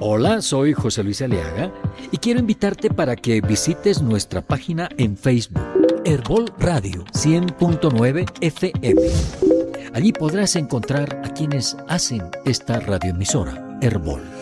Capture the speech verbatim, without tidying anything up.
Hola, soy José Luis Aliaga y quiero invitarte para que visites nuestra página en Facebook, Herbol Radio cien punto nueve F M. Allí podrás encontrar a quienes hacen esta radioemisora, Herbol.